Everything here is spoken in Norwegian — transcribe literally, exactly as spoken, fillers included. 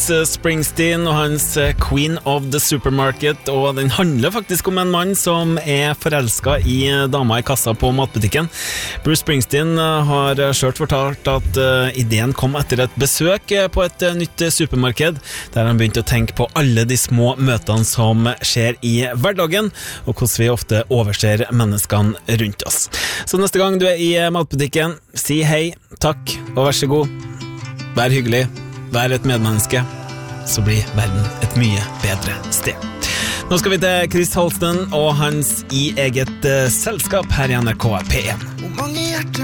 Bruce Springsteen og hans Queen of the Supermarket, og den handler faktisk om en mann som er forelsket i dama i kassa på matbutikken. Bruce Springsteen har selv fortalt at ideen kom etter et besøk på et nytt supermarked, der han begynte å tenke på alle de små møtene som skjer i hverdagen, og hvordan vi ofte overser menneskene rundt oss. Så neste gang du er i matbutikken, si hei, takk og vær så god. Vær hyggelig, vær et medmenneske, så blir verden et mye bedre sted. Nå skal vi til Chris Holsten og hans i eget uh, selskap her i N R K P en. Hvor mange